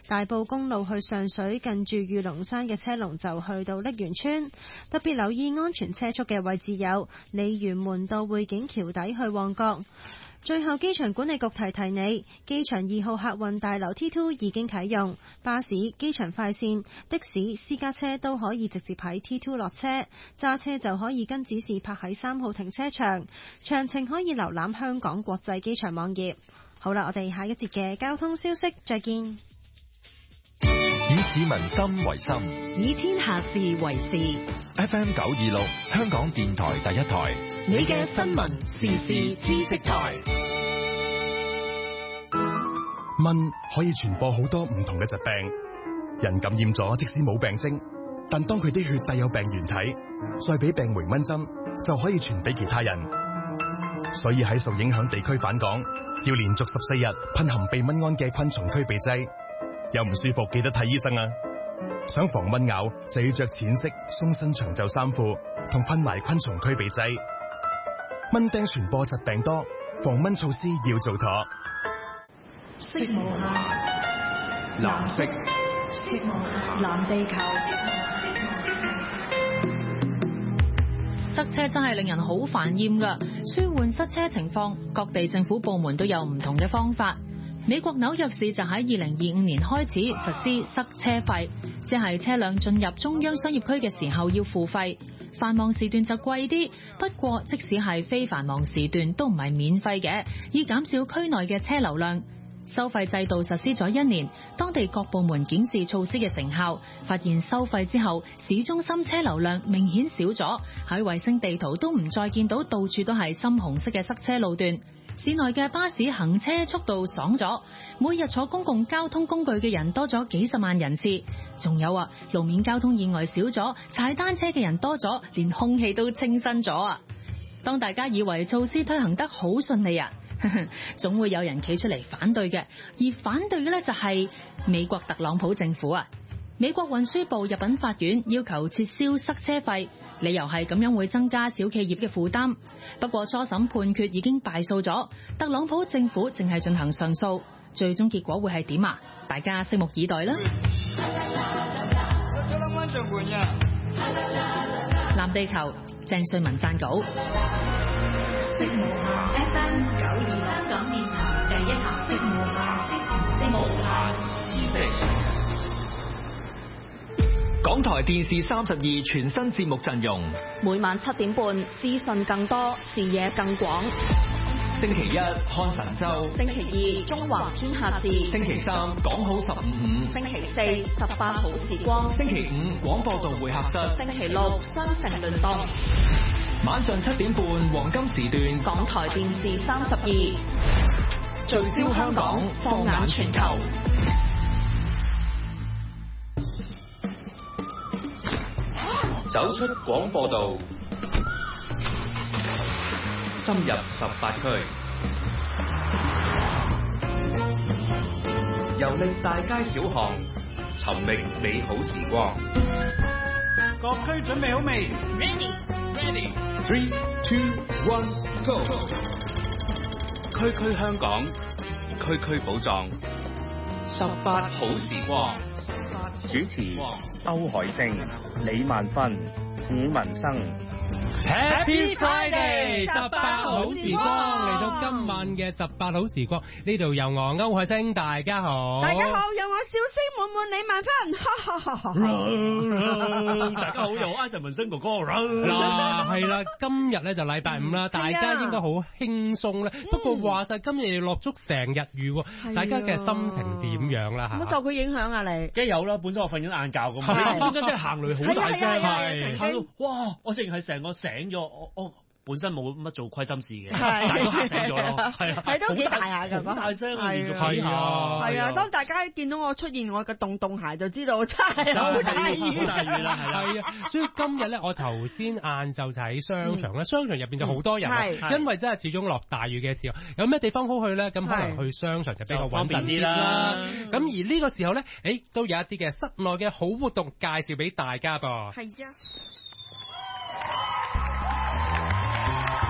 大埔公路去上水近住御龍山嘅車龍就去到瀝源村。特別留意安全車速嘅位置有鯉魚門道匯景橋底去旺角。最後，機場管理局提提你，機場2號客運大樓 T2 已經啟用，巴士、機場快線、的士、私家車都可以直接喺 T2 落車，揸車就可以跟指示泊喺3號停車場。詳情可以瀏覽香港國際機場網頁。好啦，我哋下一節嘅交通消息再見。 以市民心為心， 以天下事為事。 FM 926，香港電台第一台， 你嘅新聞時事知識台。 蚊可以傳播好多唔同嘅疾病，人感染咗即使冇病徵，但當佢啲血帶有病原體，再俾病媒蚊針，就可以傳俾其他人。所以喺受影響地區返港，要連續14日噴含避蚊胺嘅昆蟲驅避劑。有唔舒服記得睇醫生啊！想防蚊咬就要着淺色鬆身長袖衫褲，同噴埋昆蟲驅避劑。蚊叮傳播疾病多，防蚊措施要做妥。 色無限， 藍色， 色無限，藍地球。塞車真係令人好煩厭㗎，舒緩塞車情況，各地政府部門都有唔同嘅方法。美國紐約市就喺2025年開始實施塞車費，即係車輛進入中央商業區嘅時候要付費，繁忙時段就貴啲，不過即使係非繁忙時段都唔係免費嘅，以減少區內嘅車流量。收費制度實施咗1年，當地各部門檢視措施嘅成效，發現收費之後市中心車流量明顯少咗，喺衛星地圖都唔再見到到處都係深紅色嘅塞車路段。市內嘅巴士行車速度爽咗，每日坐公共交通工具嘅人多咗幾十萬人次。仲有啊，路面交通意外少咗，踩單車嘅人多咗，連空氣都清新咗啊！當大家以為措施推行得好順利啊，總會有人企出嚟反對嘅，而反對嘅呢，就係美國特朗普政府啊！美國運輸部入稟法院要求撤銷塞車費，理由係咁樣會增加小企業嘅負擔。不過初審判決已經敗訴咗，特朗普政府正係進行上訴，最終結果會係點啊？大家拭目以待啦！藍地球，鄭瑞文撰稿。 色無限 FM 92香港電台第一台，色無限知識。 港台電視32全新節目陣容， 每晚7點半，資訊更多，視野更廣。 星期一看神州， 星期二中華天下事， 星期三講好15/5， 星期四18好時光， 星期五廣播道會客室， 星期六雙城聯動。 晚上7點半黃金時段， 港台電視32 聚焦香港，放眼全球。 走出廣播道，深入18區，遊歷大街小巷，尋覓美好時光。 各區準備好未 ？Ready. 3, 2, 1, go！ 區區香港，區區寶藏，18好時光。 主持歐海星、李萬芬、伍文生。 Happy Friday！ 18好時光嚟到今晚嘅18好時光，呢度有我歐海星，大家好。 大家好，有我笑聲滿滿李萬芬，哈哈哈！ 大家好，有阿陳文生哥哥。 嗱，係啦，今日咧就禮拜五啦，大家應該好輕鬆咧。不過話晒今日要落足成日雨，大家嘅心情點樣啦？ 有冇受佢影響啊？你梗係有啦，本身我瞓緊晏覺咁，中間真係行雷好大聲，係哇！我淨係成個醒咗，我本身冇乜做虧心事嘅，但係都嚇醒咗咯， 係都幾大下㗎， 好大聲啊！ 係啊！當大家見到我出現我嘅洞鞋，就知道真係好大雨， 好大雨啦，係啊！所以今日咧，我頭先晏晝就喺商場咧，商場入邊就好多人，因為真係始終落大雨嘅時候，有咩地方好去咧？咁可能去商場就比較穩陣啲啦。咁而呢個時候咧，都有一啲嘅室內嘅好活動介紹俾大家噃。 係啊。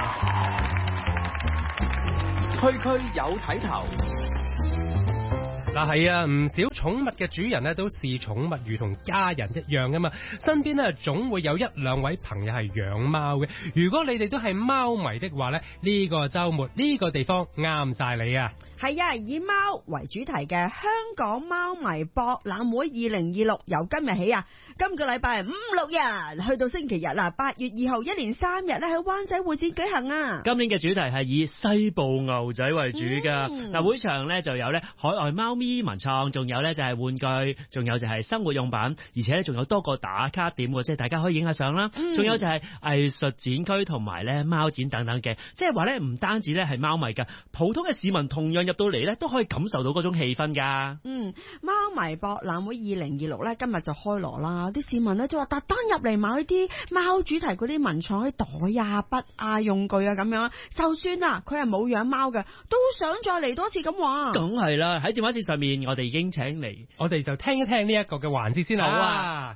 區區有睇頭， 嗱係啊，唔少寵物嘅主人咧都視寵物如同家人一樣噶嘛，身邊咧總會有一兩位朋友係養貓嘅。如果你哋都係貓迷的話咧，呢個週末呢個地方啱晒你啊！ 係啊，以貓為主題嘅香港貓迷博覽會2026由今日起啊，今個禮拜5、6日去到星期日啦，8月2號一連3日咧喺灣仔會展舉行啊！ 今年嘅主題係以西部牛仔為主噶，嗱會場咧就有咧海外貓咪文創，仲有咧就係玩具，仲有就係生活用品，而且咧仲有多個打卡點喎，即係大家可以影下相啦。仲有就係藝術展區同埋咧貓展等等嘅，即係話咧唔單止咧係貓迷噶，普通嘅市民同樣入到嚟咧都可以感受到嗰種氣氛噶。 貓迷博覽會2026咧今日就開鑼啦，啲市民咧就話特登入嚟買啲貓主題嗰啲文創啲袋啊、筆啊、用具啊咁樣，就算啊佢係冇養貓嘅，都想再嚟多次咁話。 梗係啦，喺電話線上面我哋已經請嚟， 我哋就聽一聽呢一個嘅環節先啦。好啊。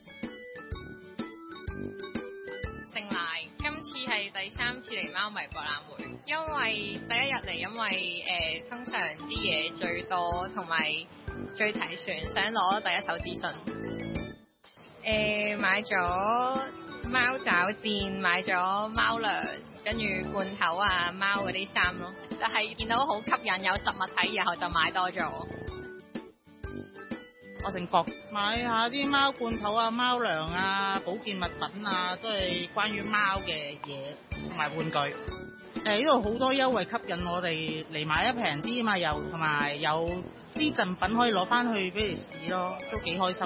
姓賴，今次係第3次嚟貓迷博覽會，因為第一日嚟，因為通常啲嘢最多同埋最齊全，想攞第一手資訊。買咗貓爪墊，買咗貓糧，跟住罐頭啊、貓嗰啲衫咯，就係見到好吸引，有實物睇，然後就買多咗。 我姓郭，買下啲貓罐頭啊、貓糧啊、保健物品啊，都係關於貓嘅嘢同埋玩具。呢度好多優惠吸引我哋嚟買，得平啲啊嘛，又同埋有啲贈品可以攞翻去俾你試咯，都幾開心。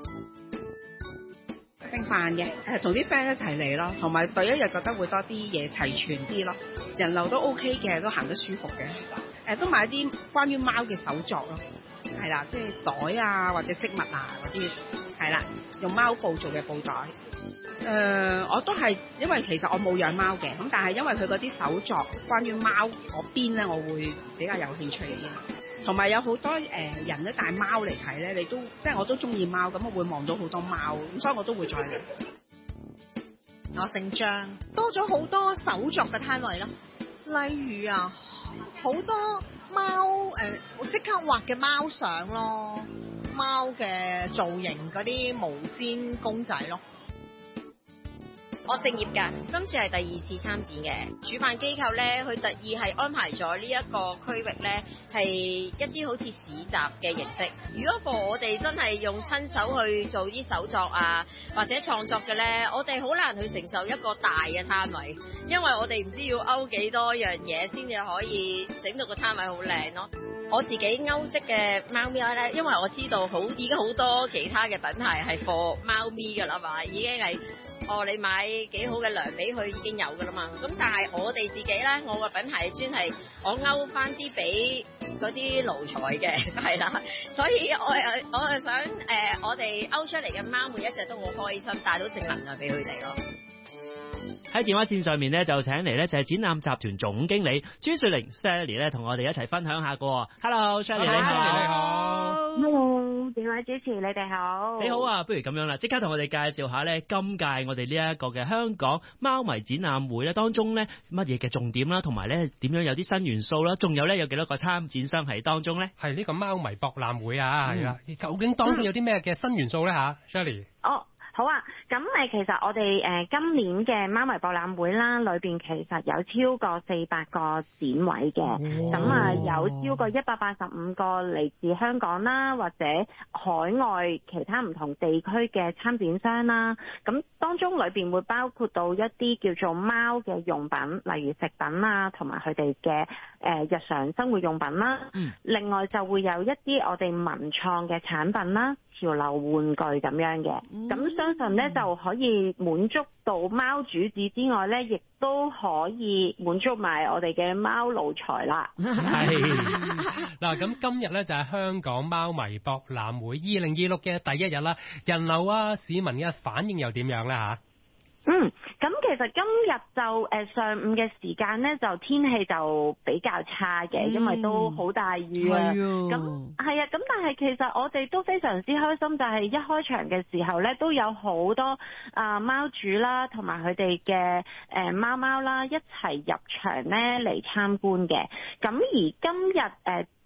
姓范嘅，同啲 friend 一齊嚟咯，同埋第一日覺得會多啲嘢齊全啲咯，人流都 OK 嘅，都行得舒服嘅。都買啲關於貓嘅手作咯，係啦，即係袋啊或者飾物啊嗰啲，係啦，用貓布做嘅布袋。我都係因為其實我冇養貓嘅，咁但係因為佢嗰啲手作關於貓嗰邊咧，我會比較有興趣嘅。同埋有好多人咧帶貓嚟睇咧，你都即係我都中意貓，咁我會望到好多貓，咁所以我都會再嚟。 我姓張，多咗好多手作嘅攤位咯，例如啊，好多貓我即刻畫嘅貓相咯，貓嘅造型嗰啲毛氈公仔咯。 我姓葉㗎，今次係第2次參展嘅。主辦機構咧，佢特意係安排咗呢一個區域咧，係一啲好似市集嘅形式。如果我哋真係用親手去做啲手作啊，或者創作嘅咧，我哋好難去承受一個大嘅攤位，因為我哋唔知要勾幾多樣嘢先至可以整到個攤位好靚咯。我自己勾織嘅貓咪咧，因為我知道已經好多其他嘅品牌係貨貓咪㗎啦嘛，已經係。你買幾好嘅糧俾佢已經有㗎啦嘛，咁但係我哋自己咧，我個品牌專係我勾翻啲俾嗰啲奴才嘅，係啦，所以我係想我哋勾出嚟嘅貓每一隻都好開心，帶到正能量俾佢哋咯。 喺電話線上面咧就請嚟咧就係展覽集團總經理朱雪玲 Sally 咧同我哋一齊分享下個。Hello Sally 你好。 Hello， 幾位主持你哋好。 你好啊，不如咁樣啦，即刻同我哋介紹下咧今屆我哋呢一個嘅香港貓迷展覽會咧當中咧乜嘢嘅重點啦，同埋咧點樣有啲新元素啦，仲有咧有幾多個參展商喺當中咧？ 係呢個貓迷博覽會啊，係啦，究竟當中有啲咩嘅新元素咧吓 Sally？ 好啊，咁其實我哋今年嘅貓迷博覽會啦，裏邊其實有超過400個展位嘅，咁有超過185個嚟自香港啦，或者海外其他唔同地區嘅參展商啦，咁當中裏邊會包括到一啲叫做貓嘅用品，例如食品啊，同埋佢哋嘅日常生活用品啦。另外就會有一啲我哋文創嘅產品啦，潮流玩具咁樣嘅，咁相信咧就可以滿足到貓主子之外咧，亦都可以滿足埋我哋嘅貓奴才啦。 係嗱，咁今日咧就係香港貓迷博覽會2026嘅第一日啦，人流啊，市民嘅反應又點樣咧吓？ 咁其實今日就上午嘅時間咧，就天氣就比較差嘅，因為都好大雨啊。咁係啊，咁但係其實我哋都非常之開心，就係一開場嘅時候咧，都有好多貓主啦，同埋佢哋嘅貓啦一齊入場咧嚟參觀嘅。咁而今日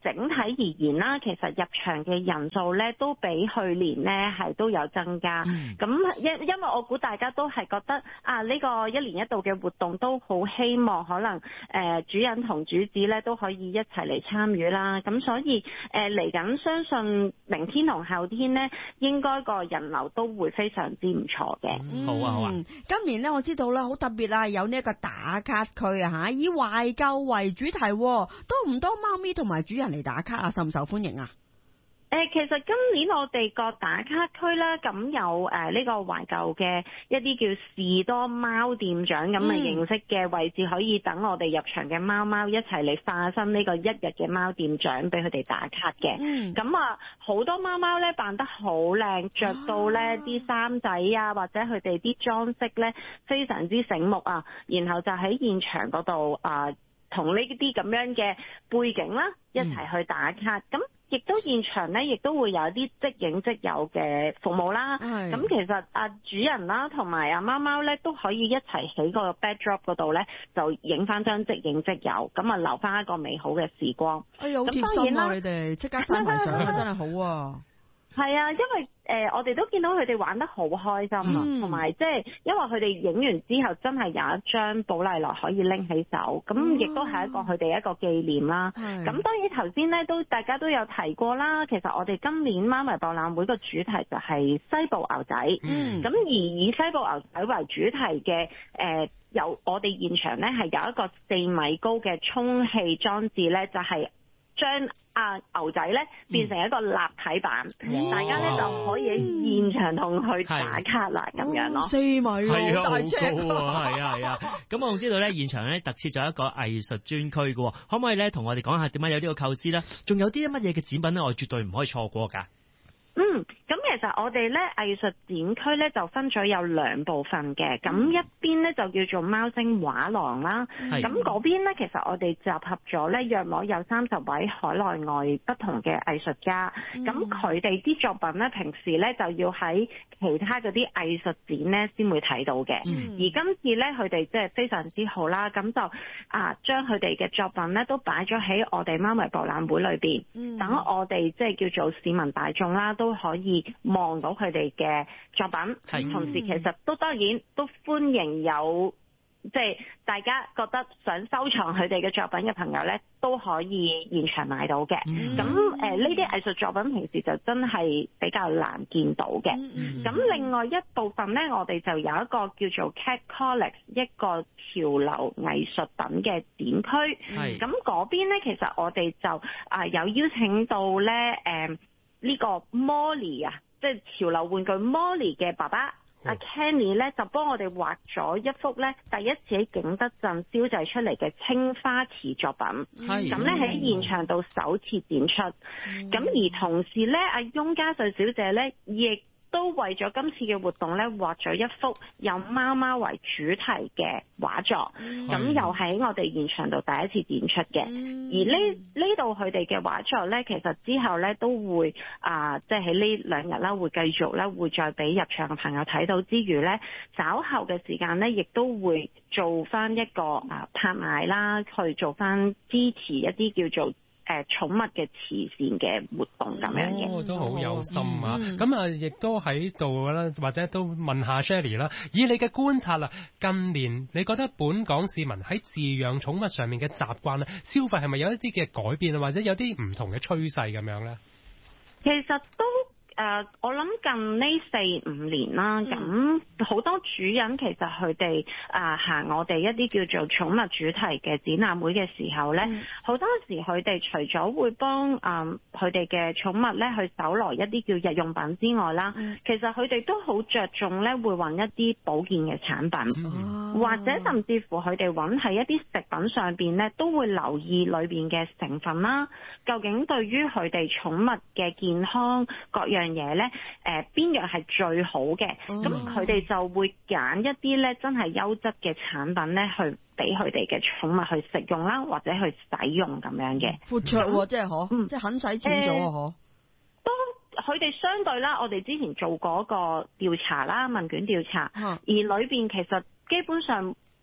整體而言啦，其實入場嘅人數咧都比去年咧係都有增加。咁因為我估大家都係覺得呢個一年一度嘅活動都好希望可能主人同主子咧都可以一齊嚟參與啦。咁所以嚟緊相信明天同後天咧應該個人流都會非常之唔錯嘅。 好啊好啊。 今年咧我知道啦，好特別啊，有呢一個打卡區啊嚇，以懷舊為主題，多唔多貓咪同埋主人嚟打卡啊？受唔受歡迎啊？ 其實今年我哋個打卡區咧，咁有呢個懷舊嘅一啲叫士多貓店長咁嘅形式嘅位置，可以等我哋入場嘅貓貓一齊嚟化身呢個一日嘅貓店長，俾佢哋打卡嘅。咁好多貓貓咧扮得好靚，着到咧啲衫仔啊，或者佢哋啲裝飾咧非常之醒目啊，然後就喺現場嗰度同呢啲咁樣嘅背景啦一齊去打卡。咁亦都現場咧，亦都會有啲即影即有嘅服務啦。咁其實主人啦，同埋貓貓咧都可以一齊喺個 backdrop 嗰度咧，就影翻張即影即有，咁留翻一個美好嘅時光。 哎呀，好貼心啊！你哋即刻晒埋相啊，真係好啊！ 係啊，因為我哋都見到佢哋玩得好開心啊，同埋即係因為佢哋影完之後真係有一張寶麗來可以拎起手，咁亦都係一個佢哋一個紀念啦。咁當然頭先咧都大家都有提過啦，其實我哋今年貓迷博覽會個主題就係西部牛仔，咁而以西部牛仔為主題嘅有我哋現場咧係有一個4米高嘅充氣裝置咧，就係將牛仔咧變成一個立體版，大家咧就可以喺現場同佢打卡啦，咁樣咯。 4米係大隻係啊。咁我知道咧，現場咧特設咗一個藝術專區嘅，可唔可以咧同我哋講下點解有呢個構思咧？仲有啲乜嘢嘅展品咧，我絕對唔可以錯過㗎。 咁其實我哋咧藝術展區咧就分咗有2部分嘅，咁一邊咧就叫做貓精畫廊啦，咁嗰邊咧其實我哋集合咗咧約莫有30位海內外不同嘅藝術家，咁佢哋啲作品咧平時咧就要喺其他嗰啲藝術展咧先會睇到嘅，而今次咧佢哋即係非常之好啦，咁就將佢哋嘅作品咧都擺咗喺我哋貓迷博覽會裏邊，等我哋即係叫做市民大眾啦都可以望到佢哋嘅作品，同時其實都當然都歡迎有即係大家覺得想收藏佢哋嘅作品嘅朋友咧，都可以現場買到嘅。咁呢啲藝術作品平時就真係比較難見到嘅。咁另外一部分咧，我哋就有一個叫做 Cat Collects 一個潮流藝術品嘅展區。咁嗰邊咧，其實我哋就有邀請到咧呢個 Molly 即係潮流玩具 Molly 嘅爸爸Kenny 咧，就幫我哋畫咗一幅咧第一次喺景德鎮燒製出嚟嘅青花瓷作品。咁咧喺現場度首次展出。咁而同時咧，阿翁家瑞小姐咧亦都為咗今次嘅活動咧畫咗一幅有貓貓為主題嘅畫作，咁又喺我哋現場度第一次展出嘅。而呢度佢哋嘅畫作咧，其實之後咧都會即係喺呢2日啦，會繼續咧會再俾入場嘅朋友睇到之餘咧，稍後嘅時間咧，亦都會做翻一個拍賣啦，去做翻支持一啲叫做寵物嘅慈善嘅活動咁樣嘅。 都好有心啊！咁亦都喺度啦，或者都問下 Shelly 啦，以你嘅觀察啦，近年你覺得本港市民喺飼養寵物上面嘅習慣咧，消費係咪有一啲嘅改變啊，或者有啲唔同嘅趨勢咁樣咧？ 其實都我諗近呢4-5年啦，咁好多主人其實佢哋行我哋一啲叫做寵物主題嘅展覽會嘅時候咧，好多時佢哋除咗會幫佢哋嘅寵物咧去搜羅一啲叫日用品之外啦，其實佢哋都好着重咧會揾一啲保健嘅產品，或者甚至乎佢哋揾喺一啲食品上邊咧都會留意裏邊嘅成分啦，究竟對於佢哋寵物嘅健康各樣嘢咧，邊樣係最好嘅？咁佢哋就會揀一啲咧真係優質嘅產品咧，去俾佢哋嘅寵物去食用啦，或者去使用咁樣嘅。 闊綽喎，即係可，即係肯使錢咗啊！ 都佢哋相對啦，我哋之前做過一個調查啦，問卷調查，而裏邊其實基本上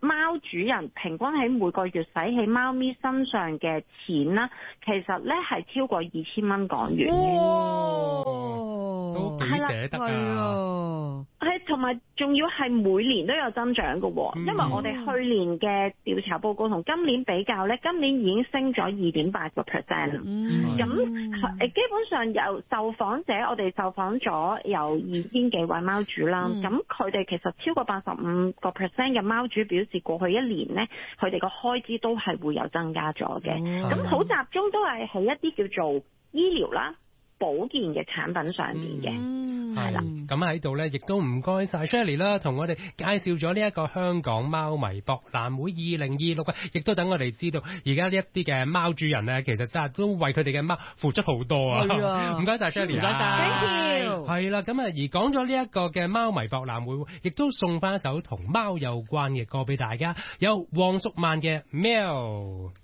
貓主人平均喺每個月使喺貓咪身上嘅錢啦，其實咧係超過2000蚊港元。 都幾捨得啊！ 係同埋仲要係每年都有增長嘅喎，因為我哋去年嘅調查報告同今年比較咧，今年已經升咗2.8%啦。咁基本上由受訪者，我哋受訪咗有2000幾位貓主啦，咁佢哋其實超過85% 嘅貓主表示過去一年咧，佢哋個開支都係會有增加咗嘅。咁好集中都係喺一啲叫做醫療啦、保健嘅產品上面嘅，係啦。 咁喺度咧，亦都唔該晒 Shirley 啦，同我哋介紹咗呢一個香港貓迷博覽會2026啊，亦都等我哋知道而家呢一啲嘅貓主人咧，其實真係都為佢哋嘅貓付出好多啊！唔該晒 Shirley， 唔該晒 ，Thank you。 係啦，咁啊，而講咗呢一個嘅貓迷博覽會，亦都送翻一首同貓有關嘅歌俾大家，有黃淑蔓嘅《喵》。